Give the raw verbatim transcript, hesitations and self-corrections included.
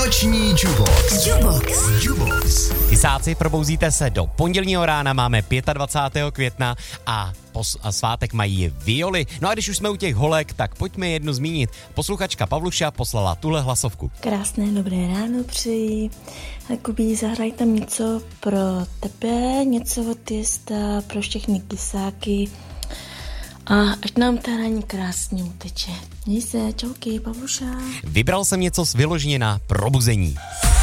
Noční Jubox. Jubox. Jubox. Chysáci, probouzíte se do pondělního rána, máme dvacátého pátého května a, pos- a svátek mají violy. No a když už jsme u těch holek, tak pojďme jednu zmínit. Posluchačka Pavluša poslala tuhle hlasovku. Krásné dobré ráno přeji. Jakubí, zahraj tam něco pro tebe, něco od Jesta, pro všechny kysáky. A až nám ta raní krásně uteče. Měj se, čauky, Pavluša. Vybral jsem něco z vyloženě na probuzení.